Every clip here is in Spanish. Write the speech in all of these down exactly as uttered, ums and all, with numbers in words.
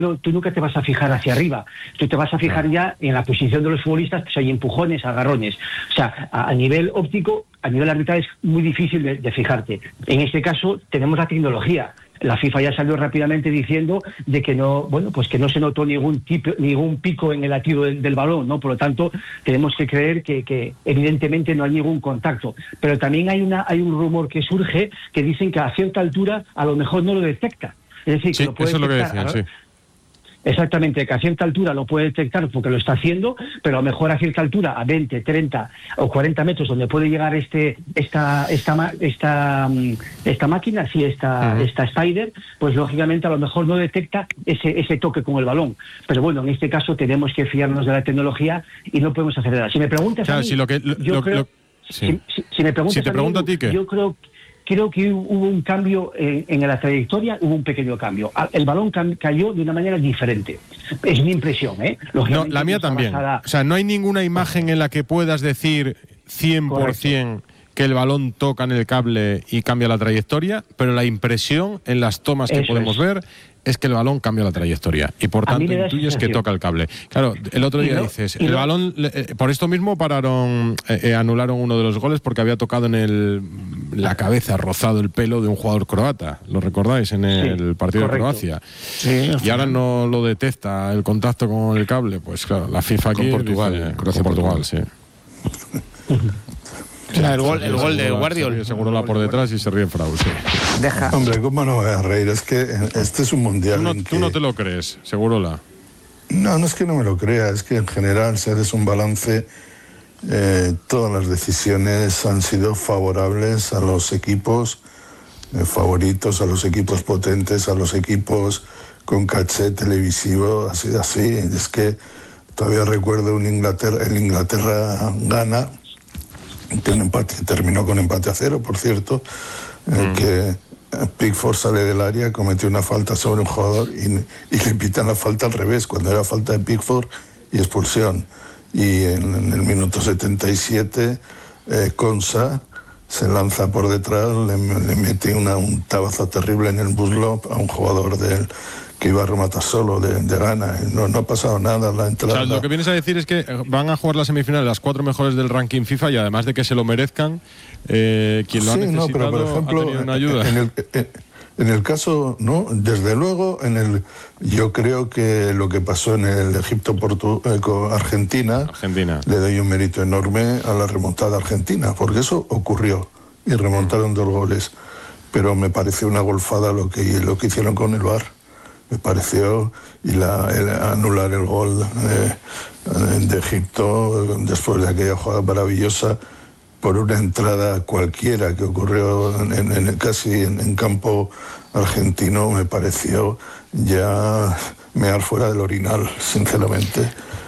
tú nunca te vas a fijar hacia arriba, tú te vas a fijar ya en la posición de los futbolistas, pues hay empujones, agarrones. O sea, a, a nivel óptico, a nivel arbitral es muy difícil de, de fijarte. En este caso tenemos la tecnología. La FIFA ya salió rápidamente diciendo de que no, bueno, pues que no se notó ningún tipo, ningún pico en el latido del, del balón, ¿no? Por lo tanto, tenemos que creer que, que evidentemente no hay ningún contacto. Pero también hay una, hay un rumor que surge que dicen que a cierta altura a lo mejor no lo detecta. Es decir, sí, que lo puede eso es lo que detectar, decían, sí. Exactamente, que a cierta altura lo puede detectar porque lo está haciendo, pero a lo mejor a cierta altura, a veinte, treinta o cuarenta metros, donde puede llegar este esta esta esta esta máquina, sí, esta uh-huh. esta Spider, pues lógicamente a lo mejor no detecta ese ese toque con el balón. Pero bueno, en este caso tenemos que fiarnos de la tecnología y no podemos hacer nada. Si me preguntas claro, a mí, si lo que, lo, yo lo, creo, lo, sí. si, si, si me preguntas si te a mí, pregunto a ti, ¿qué? Yo creo Creo que hubo un cambio en, en la trayectoria, hubo un pequeño cambio. El balón cam- cayó de una manera diferente. Es mi impresión, ¿eh? No, la mía también. Basada... O sea, no hay ninguna imagen en la que puedas decir cien por ciento Correcto. Que el balón toca en el cable y cambia la trayectoria, pero la impresión en las tomas que Eso podemos es. ver es que el balón cambia la trayectoria y por tanto intuyes que toca el cable. Claro, el otro día no, dices, el no. balón, eh, por esto mismo pararon, eh, eh, anularon uno de los goles porque había tocado en el la cabeza, rozado el pelo de un jugador croata, ¿lo recordáis? En el sí, partido correcto. de Croacia. Sí, y ahora no lo detecta el contacto con el cable, pues claro, la FIFA aquí... Con Portugal, dice, Croacia, Portugal, Portugal, sí. Claro, el gol, el gol de Guardiola. Seguro la por detrás y se ríe Frau, sí. Deja. Hombre, ¿cómo no voy a reír? Es que este es un mundial. Tú no, en tú que... no te lo crees, Segurola. No, no es que no me lo crea, es que en general, si haces un balance, eh, todas las decisiones han sido favorables a los equipos eh, favoritos, a los equipos potentes, a los equipos con caché televisivo, ha sido así. Es que todavía recuerdo un Inglaterra, el Inglaterra-Ghana, que un empate, terminó con empate a cero, por cierto, mm. eh, que Pickford sale del área, cometió una falta sobre un jugador y, y le pitan la falta al revés, cuando era falta de Pickford y expulsión. Y en, en el minuto setenta y siete, eh, Konsa se lanza por detrás, le, le mete una, un tabazo terrible en el muslo a un jugador del que iba a rematar solo de, de Ghana. No, no ha pasado nada la entrada. O sea, lo que vienes a decir es que van a jugar la semifinal las cuatro mejores del ranking FIFA y además de que se lo merezcan, eh, quien lo sí, ha necesitado no, pero por ejemplo, ha tenido una ayuda. En el, en el caso, no, desde luego, en el, yo creo que lo que pasó en el Egipto-Argentina, Argentina. le doy un mérito enorme a la remontada argentina, porque eso ocurrió y remontaron dos goles. Pero me pareció una golfada lo que, lo que hicieron con el V A R. Me pareció, y la, el, anular el gol eh, de Egipto después de aquella jugada maravillosa por una entrada cualquiera que ocurrió en, en, casi en, en campo argentino, me pareció ya mear fuera del orinal, sinceramente.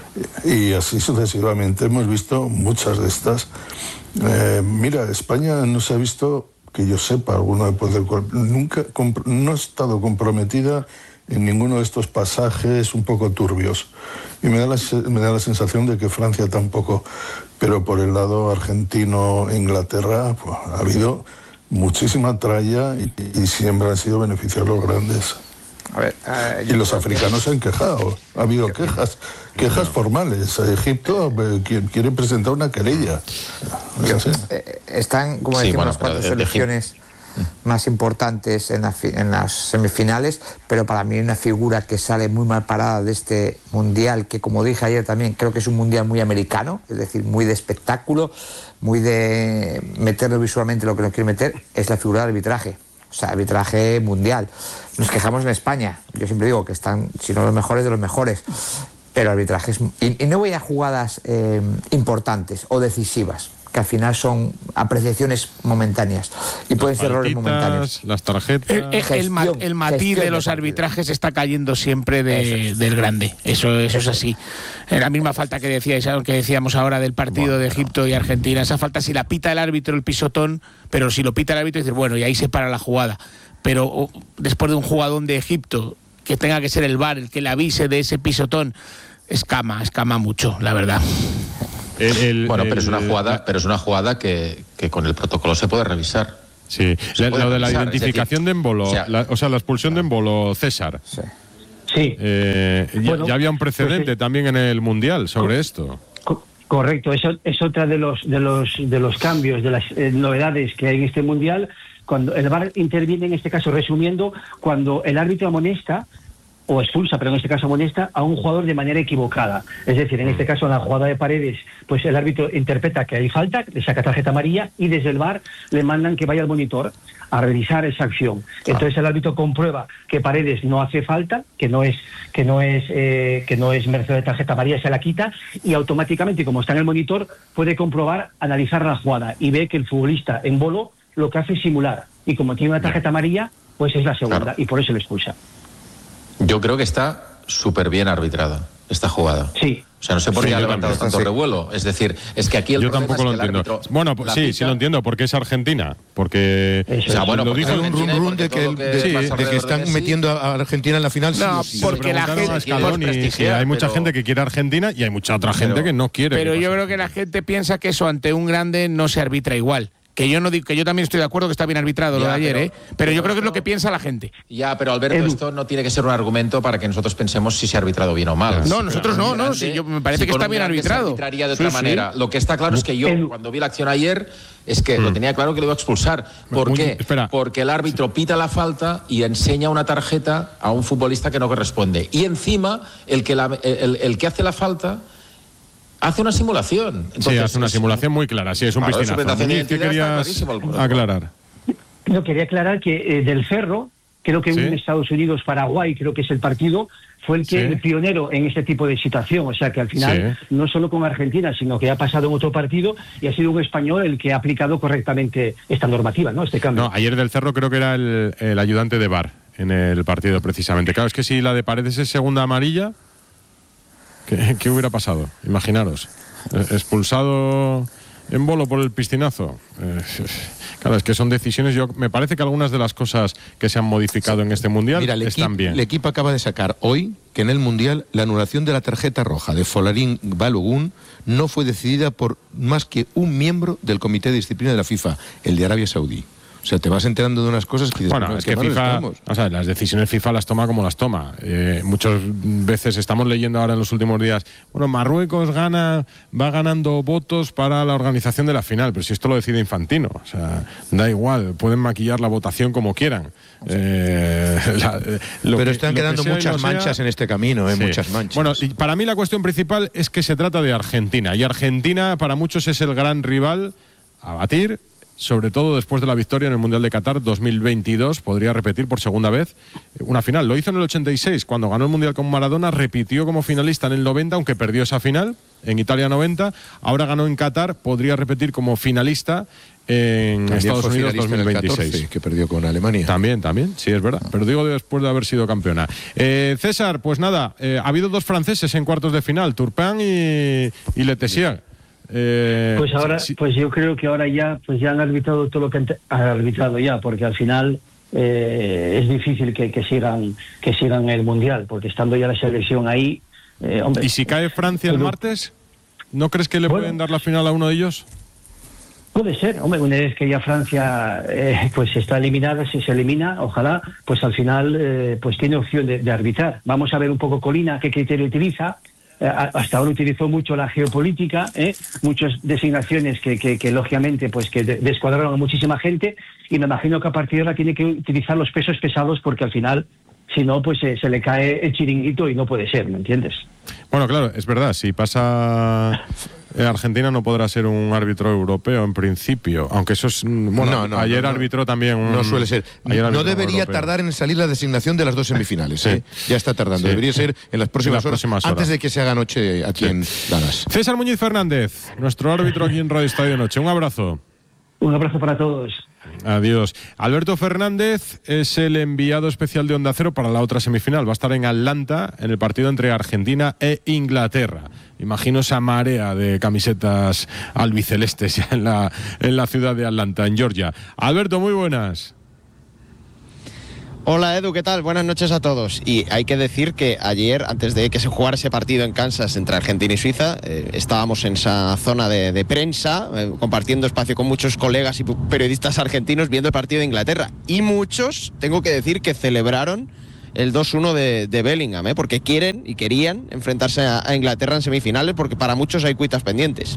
Y así sucesivamente hemos visto muchas de estas. Eh, mira, España no se ha visto, que yo sepa, alguno de poder, nunca no ha estado comprometida en ninguno de estos pasajes un poco turbios. Y me da la, me da la sensación de que Francia tampoco. Pero por el lado argentino-Inglaterra pues, ha habido muchísima tralla y, y siempre han sido beneficiados los grandes. A ver, uh, y los africanos que... se han quejado. Ha habido quejas, quejas no. formales. Egipto quiere presentar una querella. Yo, eh, están, como sí, decimos, bueno, las cuatro de, selecciones de más importantes en, la, en las semifinales, pero para mí una figura que sale muy mal parada de este mundial, que como dije ayer también, creo que es un mundial muy americano, es decir, muy de espectáculo, muy de meterlo visualmente lo que nos quiere meter, es la figura del arbitraje. O sea, arbitraje mundial. Nos quejamos en España, yo siempre digo que están, si no los mejores, de los mejores, pero arbitraje es... Y, y no voy a jugadas eh, importantes o decisivas, que al final son apreciaciones momentáneas y pueden ser errores momentáneos. Las tarjetas... El, el, el, ma, el matiz de los arbitrajes está cayendo siempre de, es. del grande. Eso, eso es así. La misma falta que decíais, que decíamos ahora del partido bueno, de Egipto y Argentina. Esa falta, si la pita el árbitro, el pisotón, pero si lo pita el árbitro, dices, bueno, y ahí se para la jugada. Pero oh, después de un jugadón de Egipto, que tenga que ser el V A R el que le avise de ese pisotón, escama, escama mucho, la verdad. El, el, bueno, pero es una jugada, el, pero es una jugada que, que con el protocolo se puede revisar. Sí, se lo de la revisar, identificación decir, de Embolo, o sea, la, o sea, la expulsión claro. de Embolo, César. Sí. Sí. Eh, bueno, ya, ya había un precedente pues, también en el Mundial sobre esto. Correcto, eso es otra de los de los de los cambios, de las eh, novedades que hay en este Mundial. Cuando el V A R interviene, en este caso, resumiendo, cuando el árbitro amonesta o expulsa, pero en este caso amonesta, a un jugador de manera equivocada. Es decir, en este caso, en la jugada de Paredes, pues el árbitro interpreta que hay falta, le saca tarjeta amarilla y desde el V A R le mandan que vaya al monitor a revisar esa acción. Entonces el árbitro comprueba que Paredes no hace falta, que no es que no es eh, que no es merced de tarjeta amarilla, se la quita y automáticamente, como está en el monitor, puede comprobar, analizar la jugada y ve que el futbolista en bolo lo que hace es simular, y como tiene una tarjeta amarilla, pues es la segunda, claro, y por eso le expulsa. Yo creo que está súper bien arbitrada esta jugada. Sí. O sea, no sé por qué sí, ha levantado tanto sí. revuelo. Es decir, es que aquí el yo problema tampoco es lo que entiendo. El bueno, pues sí, pita, sí lo entiendo, porque es Argentina. Porque o sea, bueno, lo dijo un run run de que, que, sí, de que están de metiendo a Argentina en la final. No, sí, porque sí. la gente Scaloni, sí, hay mucha pero, gente que quiere a Argentina y hay mucha otra gente pero, que no quiere. Pero yo creo que la gente piensa que eso ante un grande no se arbitra igual. Que yo no digo, que yo también estoy de acuerdo que está bien arbitrado ya, lo de ayer, pero, ¿eh? Pero, pero yo creo que es lo que piensa la gente. Ya, pero Alberto, Edu. esto no tiene que ser un argumento para que nosotros pensemos si se ha arbitrado bien o mal. No, sí, nosotros no, no, sí, yo, me parece si que está bien arbitrado. Se arbitraría de otra sí, manera. Sí. Lo que está claro es que yo, Edu. cuando vi la acción ayer, es que mm. lo tenía claro que lo iba a expulsar. ¿Por Muy, qué? Espera. Porque el árbitro pita la falta y enseña una tarjeta a un futbolista que no corresponde. Y encima, el que, la, el, el que hace la falta hace una simulación. Entonces, sí, hace una simulación muy clara. Sí, es un piscinazo. ¿Qué querías aclarar? No, quería aclarar que eh, Del Cerro, creo que ¿Sí? en Estados Unidos, Paraguay, creo que es el partido, fue el que ¿Sí? el pionero en este tipo de situación. O sea, que al final, ¿Sí? no solo con Argentina, sino que ha pasado en otro partido y ha sido un español el que ha aplicado correctamente esta normativa, ¿no? Este cambio. No, ayer Del Cerro creo que era el, el ayudante de V A R en el partido, precisamente. Claro, es que si la de Paredes es segunda amarilla, ¿Qué, ¿Qué hubiera pasado? Imaginaros. Expulsado en bolo por el piscinazo. Eh, claro, es que son decisiones. Yo me parece que algunas de las cosas que se han modificado sí. en este Mundial Mira, están bien. El equipo acaba de sacar hoy que en el Mundial la anulación de la tarjeta roja de Folarin Balogun no fue decidida por más que un miembro del Comité de Disciplina de la FIFA, el de Arabia Saudí. O sea, te vas enterando de unas cosas que... Bueno, no, es que FIFA, o sea, las decisiones FIFA las toma como las toma. Eh, muchas veces estamos leyendo ahora en los últimos días, bueno, Marruecos gana, va ganando votos para la organización de la final, pero si esto lo decide Infantino, o sea, da igual, pueden maquillar la votación como quieran. Eh, la, pero que, están quedando muchas no manchas sea, en este camino, eh, sí. muchas manchas. Bueno, y para mí la cuestión principal es que se trata de Argentina, y Argentina para muchos es el gran rival a batir, sobre todo después de la victoria en el Mundial de Qatar dos mil veintidós, podría repetir por segunda vez una final. Lo hizo en el ochenta y seis, cuando ganó el Mundial con Maradona, repitió como finalista en el noventa, aunque perdió esa final, en Italia noventa, ahora ganó en Qatar, podría repetir como finalista en también Estados Unidos dos mil veintiséis. catorce, que perdió con Alemania. También, también, sí, es verdad, pero digo después de haber sido campeona. Eh, César, pues nada, eh, ha habido dos franceses en cuartos de final, Turpin y, y Le Tissier. Eh, pues ahora, sí, sí. pues yo creo que ahora ya, pues ya han arbitrado todo lo que han, han arbitrado ya, porque al final eh, es difícil que, que sigan que sigan el Mundial, porque estando ya la selección ahí, eh, hombre. ¿Y si cae Francia el martes? ¿No crees que le bueno, pueden dar la final a uno de ellos? Puede ser, hombre, una vez que ya Francia eh, pues está eliminada, si se elimina, ojalá, pues al final eh, pues tiene opción de, de arbitrar. Vamos a ver un poco Colina qué criterio utiliza. Hasta ahora utilizó mucho la geopolítica, ¿eh? muchas designaciones que, que, que lógicamente pues que descuadraron a muchísima gente, y me imagino que a partir de ahora tiene que utilizar los pesos pesados, porque al final, si no, pues eh, se le cae el chiringuito y no puede ser, ¿me entiendes? Bueno, claro, es verdad, si pasa Argentina no podrá ser un árbitro europeo en principio, aunque eso es... Bueno, no, no, ayer no, arbitró también... Un, no suele ser. No debería tardar en salir la designación de las dos semifinales, sí. ¿eh? Ya está tardando, sí. Debería ser en las próximas, las horas, próximas horas, antes de que se haga noche aquí sí. en Dallas. César Muñiz Fernández, nuestro árbitro aquí en Radio Estadio Noche, un abrazo. Un abrazo para todos. Adiós. Alberto Fernández es el enviado especial de Onda Cero para la otra semifinal. Va a estar en Atlanta en el partido entre Argentina e Inglaterra. Imagino esa marea de camisetas albicelestes ya en la, en la ciudad de Atlanta, en Georgia. Alberto, muy buenas. Hola Edu, ¿qué tal? Buenas noches a todos. Y hay que decir que ayer, antes de que se jugara ese partido en Kansas entre Argentina y Suiza, eh, estábamos en esa zona de, de prensa, eh, compartiendo espacio con muchos colegas y periodistas argentinos viendo el partido de Inglaterra. Y muchos, tengo que decir, que celebraron el dos uno de, de Bellingham, ¿eh? Porque quieren y querían enfrentarse a, a Inglaterra en semifinales, porque para muchos hay cuitas pendientes.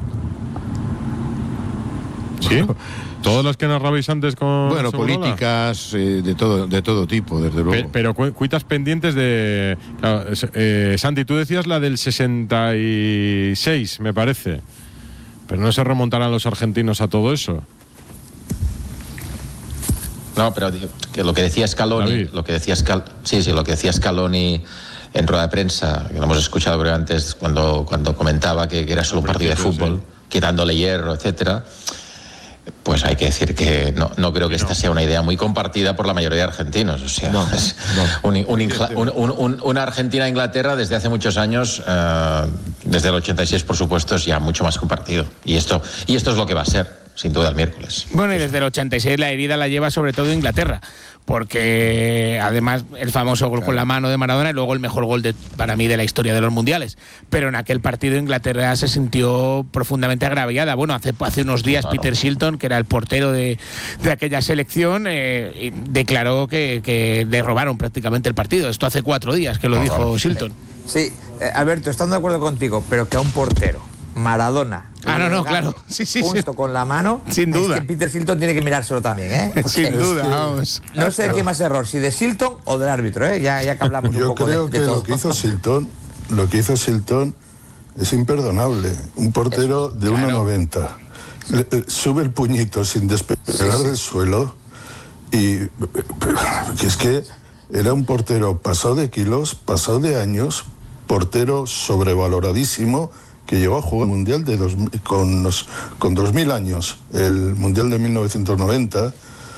¿Sí? Todos los que narrabais antes con... Bueno, políticas, eh, de todo de todo tipo, desde luego. Pero, pero cuitas pendientes de... Claro, eh, Santi, tú decías la del sesenta y seis, me parece. Pero no se remontarán los argentinos a todo eso. No, pero que lo que decía Scaloni, lo que decía Scal, sí, sí, lo que decía Scaloni en rueda de prensa, que lo hemos escuchado pero antes cuando, cuando comentaba que, que era solo un partido de fútbol, sí, quitándole hierro, etcétera. Pues hay que decir que no, no creo que esta sea una idea muy compartida por la mayoría de argentinos. O sea, no, es no. Un, un, un, un, una Argentina-Inglaterra desde hace muchos años, uh, desde el ochenta y seis, por supuesto, es ya mucho más compartido. Y esto, y esto es lo que va a ser, sin duda, el miércoles. Bueno, y desde el ochenta y seis la herida la lleva sobre todo Inglaterra, porque además el famoso gol, claro, con la mano de Maradona y luego el mejor gol de, para mí de la historia de los mundiales. Pero en aquel partido Inglaterra se sintió profundamente agraviada. Bueno, hace, hace unos días, claro, Peter Shilton, que era el portero de, de aquella selección, eh, declaró que, que le robaron prácticamente el partido. Esto hace cuatro días que lo dijo Shilton. Sí, eh, Alberto, estando de acuerdo contigo, pero que a un portero, Maradona, ah, no, no, claro, sí, sí, justo sí, con la mano, sin duda, es que Peter Shilton tiene que mirárselo también, ¿eh? Porque sin duda, es que, vamos. No sé qué más error, si de Shilton o del árbitro, ¿eh? Ya, ya que hablamos Yo un poco creo de, que de todo. lo que hizo Shilton, lo que hizo Shilton es imperdonable. Un portero de claro, uno noventa sube el puñito sin despegar sí, sí, del suelo y que es que era un portero pasado de kilos, pasado de años, portero sobrevaloradísimo, que llegó a jugar el Mundial de dos, con, los, con dos mil años, el Mundial de mil novecientos noventa,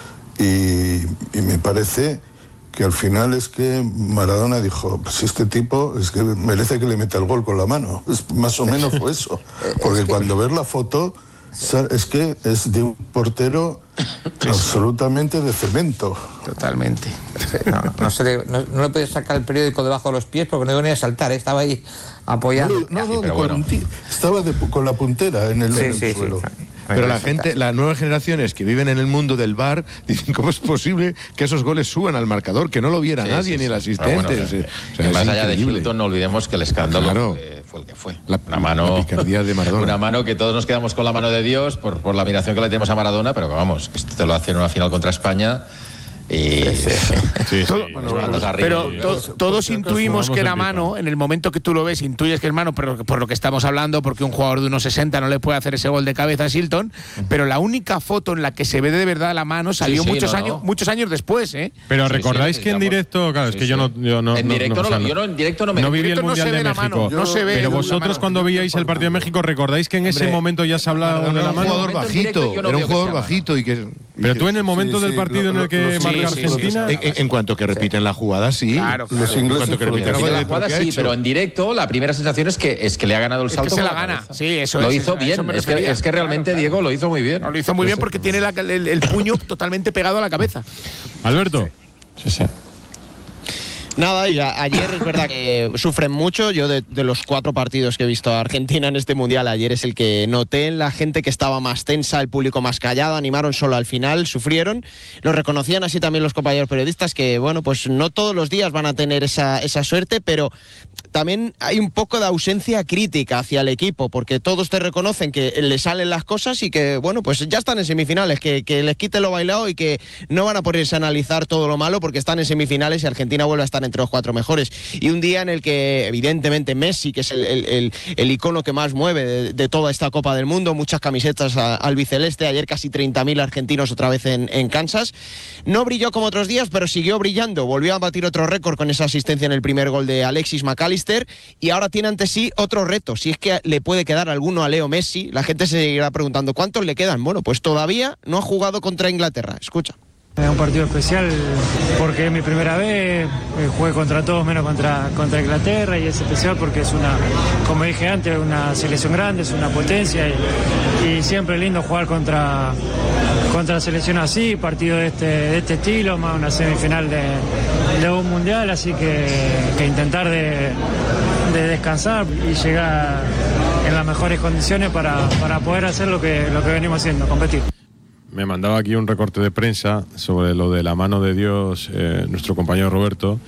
y, y me parece que al final es que Maradona dijo, pues este tipo es que merece que le meta el gol con la mano. Es, más o menos fue eso, porque cuando ves la foto es que es de un portero absolutamente de cemento. Totalmente. No, no, se le, no, no le podía sacar el periódico debajo de los pies porque no iba ni a saltar, ¿eh? Estaba ahí apoyando. No, no, no, sí, bueno, estaba de, con la puntera en el, sí, en el sí, suelo. Sí, pero la gente, las nuevas generaciones que viven en el mundo del bar dicen cómo es posible que esos goles suban al marcador, que no lo viera sí, nadie sí, ni el asistente. Bueno, o sea, o sea, más allá de Shilton, no olvidemos que el escándalo claro, fue, fue el que fue. La, una mano, la picardía de Maradona. Una mano que todos nos quedamos con la mano de Dios por, por la admiración que le tenemos a Maradona, pero que vamos, que esto te lo hace en una final contra España. Y sí, sí. Sí, todo, sí, bueno, bueno, pero to, todos intuimos que era mano, en el momento que tú lo ves, intuyes que es mano, pero por lo que estamos hablando, porque un jugador de uno sesenta no le puede hacer ese gol de cabeza a Shilton, pero la única foto en la que se ve de verdad la mano salió sí, sí, muchos no, años no. muchos años después, ¿eh? Pero recordáis sí, sí, que en directo, claro, es que sí, yo no, yo no, en directo no, no, no, yo no en directo no me no viví el Mundial no de México, mano, no se ve pero vosotros cuando veíais el partido de México, ¿recordáis que en ese momento ya se hablaba de la mano? Era un jugador bajito, era un jugador bajito y que pero tú en el momento del partido en el que marca Argentina, en, en cuanto que repiten la jugada, sí. Claro, claro. Los ingleses que repiten la jugada, sí, pero en directo la primera sensación es que es que le ha ganado el salto. Es que se la gana. Sí, eso lo es. hizo bien. Es que, es que realmente claro, Diego lo hizo muy bien. No, lo hizo muy bien porque tiene la, el, el puño totalmente pegado a la cabeza. Alberto. Sí, sí. Nada, y a, ayer es verdad que sufren mucho. Yo de, de los cuatro partidos que he visto a Argentina en este Mundial, ayer es el que noté en la gente que estaba más tensa, el público más callado, animaron solo al final, sufrieron. Lo reconocían así también los compañeros periodistas, que bueno, pues no todos los días van a tener esa, esa suerte, pero también hay un poco de ausencia crítica hacia el equipo, porque todos te reconocen que le salen las cosas y que, bueno, pues ya están en semifinales, que, que les quite lo bailado y que no van a ponerse a analizar todo lo malo porque están en semifinales y Argentina vuelve a estar entre los cuatro mejores. Y un día en el que, evidentemente, Messi, que es el, el, el, el icono que más mueve de, de toda esta Copa del Mundo, muchas camisetas a, albiceleste, ayer casi treinta mil argentinos otra vez en, en Kansas, no brilló como otros días, pero siguió brillando, volvió a batir otro récord con esa asistencia en el primer gol de Alexis McAllister, y ahora tiene ante sí otro reto. Si es que le puede quedar alguno a Leo Messi, la gente se seguirá preguntando ¿cuántos le quedan? Bueno, pues todavía no ha jugado contra Inglaterra. Escucha. Es un partido especial porque es mi primera vez, eh, jugué contra todos menos contra, contra Inglaterra, y es especial porque es una, como dije antes, una selección grande, es una potencia, y, y siempre es lindo jugar contra, contra selección así, partido de este, de este estilo, más una semifinal de, de un mundial, así que, que intentar de, de descansar y llegar en las mejores condiciones para, para poder hacer lo que, lo que venimos haciendo, competir. Me mandaba aquí un recorte de prensa sobre lo de la mano de Dios, eh, nuestro compañero Roberto,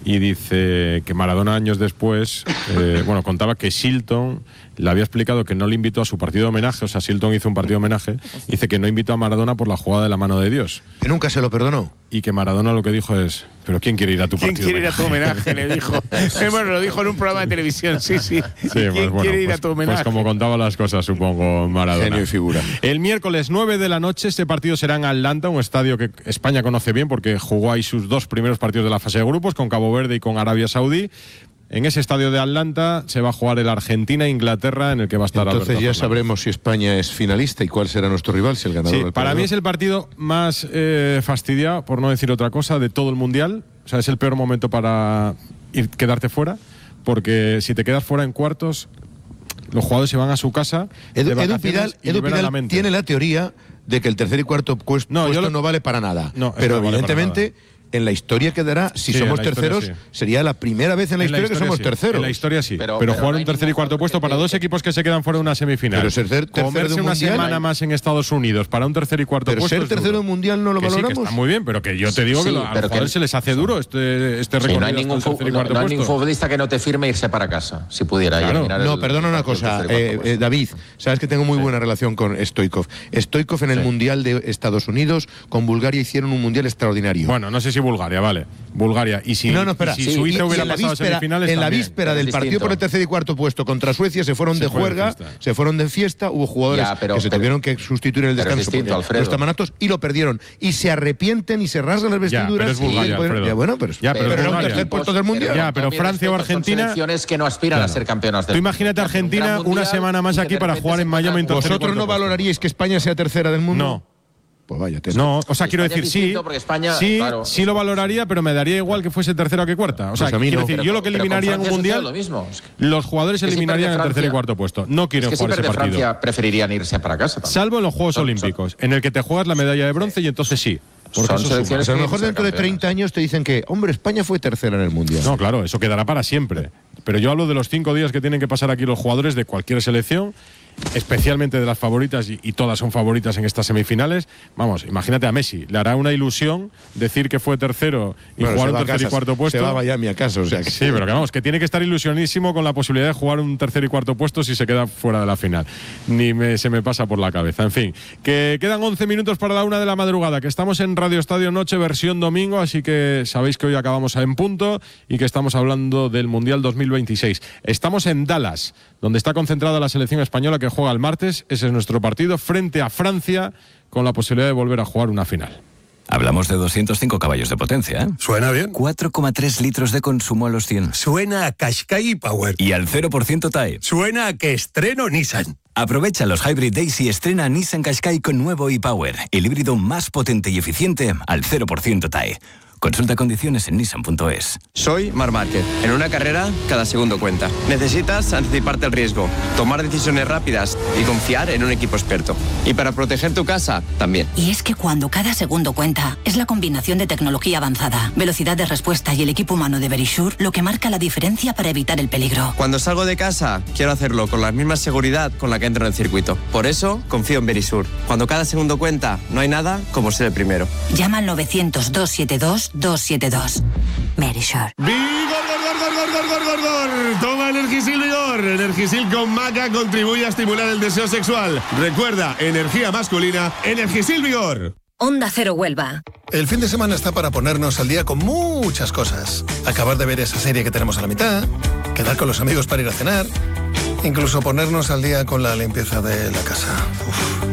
y dice que Maradona años después, eh, bueno, contaba que Shilton le había explicado que no le invitó a su partido de homenaje, o sea, Shilton hizo un partido de homenaje, dice que no invitó a Maradona por la jugada de la mano de Dios. Que nunca se lo perdonó. Y que Maradona lo que dijo es, ¿pero quién quiere ir a tu ¿Quién partido? ¿Quién quiere ir a tu homenaje? Le dijo. Bueno, lo dijo en un programa de televisión, sí, sí. Sí, ¿Quién pues bueno, quiere ir pues, a tu homenaje? Pues como contaba las cosas, supongo, Maradona. Genio y figura. El miércoles nueve de la noche, este partido será en Atlanta, un estadio que España conoce bien porque jugó ahí sus dos primeros partidos de la fase de grupos, con Cabo Verde y con Arabia Saudí. En ese estadio de Atlanta se va a jugar el Argentina-Inglaterra, en el que va a estar Entonces Alberto ya Fernández. sabremos si España es finalista y cuál será nuestro rival, si el ganador Sí, del para mí es el partido más eh, fastidiado, por no decir otra cosa, de todo el Mundial. O sea, es el peor momento para ir, quedarte fuera, porque si te quedas fuera en cuartos, los jugadores se van a su casa. Edu, de Edu Pidal, Edu Pidal la mente. tiene la teoría de que el tercer y cuarto puesto no, puesto lo... no vale para nada. No, pero no evidentemente... Vale para nada. En la historia quedará, si sí, somos historia, terceros, sí. sería la primera vez en la, en historia, la historia que somos sí. terceros. En la historia sí, pero, pero, pero jugar un tercer y cuarto puesto para dos equipos que se quedan fuera de una semifinal. Pero ser ter tercero comerse de un una mundial, semana más en Estados Unidos para un tercer y cuarto pero puesto. Ser tercero de mundial no lo que valoramos. Sí, que está muy bien, pero que yo te digo sí, que a los jugadores se les hace duro este, este recorrido. Sí, no hay ningún, fu no, no hay ningún futbolista que no te firme irse para casa, si pudiera. Claro. No, el, perdona una cosa, eh, eh, David, sabes que tengo muy sí. buena relación con Stoichkov. Stoichkov en el sí. Mundial de Estados Unidos, con Bulgaria hicieron un mundial extraordinario. Bueno, no sé si Bulgaria, vale. Bulgaria. Y si, no, no, espera. y si sí, Suiza y, hubiera y pasado víspera, a semifinales en la también, víspera del distinto. partido por el tercer y cuarto puesto contra Suecia se fueron se de juerga, de se fueron de fiesta, hubo jugadores ya, pero, que se pero, tuvieron que sustituir en el descanso distinto, porque no estaban aptos y lo perdieron. Y se arrepienten y se rasgan las vestiduras. Ya, pero es Bulgaria, y, ya, bueno, pero, ya, pero, pero es era un tercer puesto del mundial. Ya, pero Francia o Argentina. Son selecciones que no aspiran claro. a ser campeonas del Tú imagínate Argentina un una semana más aquí para jugar en Miami en tercer. ¿Vosotros no valoraríais que España sea tercera del mundo? No. Pues vaya, no, o sea, quiero decir, sí, España, sí, claro, sí lo valoraría, pero me daría igual que fuese tercera que cuarta. O sea, pues quiero no. decir, pero, yo lo que eliminaría en un mundial, lo mismo. los jugadores que eliminarían si el tercer y cuarto puesto. No quiero es que jugar si ese partido. Francia preferirían irse para casa. También. Salvo en los Juegos son, Olímpicos, son. en el que te juegas la medalla de bronce y entonces sí. Son selecciones. A lo mejor dentro de treinta años te dicen que, hombre, España fue tercera en el mundial. No, claro, eso quedará para siempre. Pero yo hablo de los cinco días que tienen que pasar aquí los jugadores de cualquier selección, especialmente de las favoritas, y, y todas son favoritas en estas semifinales. Vamos, imagínate a Messi, le hará una ilusión decir que fue tercero y bueno, jugar un tercer casa, y cuarto puesto. Se va a Miami acaso, o sea que... Sí, pero que vamos, que tiene que estar ilusionísimo con la posibilidad de jugar un tercer y cuarto puesto si se queda fuera de la final. Ni me, se me pasa por la cabeza. En fin, que quedan once minutos para la una de la madrugada, que estamos en Radio Estadio Noche, versión domingo, así que sabéis que hoy acabamos en punto y que estamos hablando del Mundial dos mil veintiséis. Estamos en Dallas, donde está concentrada la selección española que juega el martes. Ese es nuestro partido frente a Francia, con la posibilidad de volver a jugar una final. Hablamos de doscientos cinco caballos de potencia, ¿eh? Suena bien. cuatro coma tres litros de consumo a los cien. Suena a Qashqai Power. Y al cero por ciento T A E. Suena a que estreno Nissan. Aprovecha los Hybrid Days y estrena Nissan Qashqai con nuevo e-Power, el híbrido más potente y eficiente al cero por ciento T A E. Consulta condiciones en nissan punto es. Soy Marc Márquez. En una carrera, cada segundo cuenta. Necesitas anticiparte al riesgo, tomar decisiones rápidas y confiar en un equipo experto. Y para proteger tu casa, también. Y es que cuando cada segundo cuenta, es la combinación de tecnología avanzada, velocidad de respuesta y el equipo humano de Verisure lo que marca la diferencia para evitar el peligro. Cuando salgo de casa, quiero hacerlo con la misma seguridad con la que entro en el circuito. Por eso, confío en Verisure. Cuando cada segundo cuenta, no hay nada como ser el primero. Llama al novecientos, doscientos setenta y dos, doscientos setenta y dos. Verisure. ¡Vigor, gor, gor, gor, gor, gor, gor, gor! Toma Energisil Vigor. Energisil con maca contribuye a estimular el deseo sexual. Recuerda, energía masculina, Energisil Vigor. Onda Cero Huelva. El fin de semana está para ponernos al día con muchas cosas. Acabar de ver esa serie que tenemos a la mitad, quedar con los amigos para ir a cenar, incluso ponernos al día con la limpieza de la casa. Uf.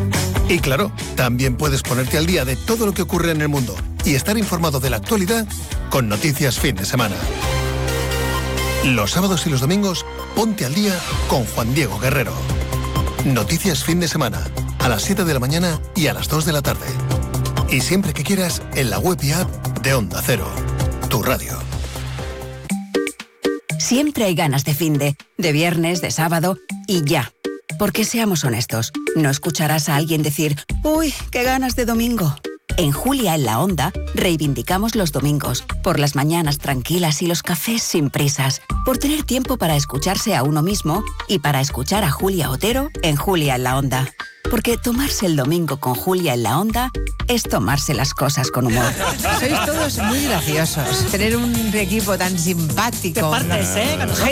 Y claro, también puedes ponerte al día de todo lo que ocurre en el mundo y estar informado de la actualidad con Noticias Fin de Semana. Los sábados y los domingos, ponte al día con Juan Diego Guerrero. Noticias Fin de Semana, a las siete de la mañana y a las dos de la tarde. Y siempre que quieras, en la web y app de Onda Cero, tu radio. Siempre hay ganas de finde, de viernes, de sábado y ya. Porque seamos honestos, no escucharás a alguien decir, uy, qué ganas de domingo. En Julia en la Onda reivindicamos los domingos, por las mañanas tranquilas y los cafés sin prisas, por tener tiempo para escucharse a uno mismo y para escuchar a Julia Otero en Julia en la Onda. Porque tomarse el domingo con Julia en la Onda es tomarse las cosas con humor. Sois todos muy graciosos. Tener un equipo tan simpático. Te partes, ¿eh?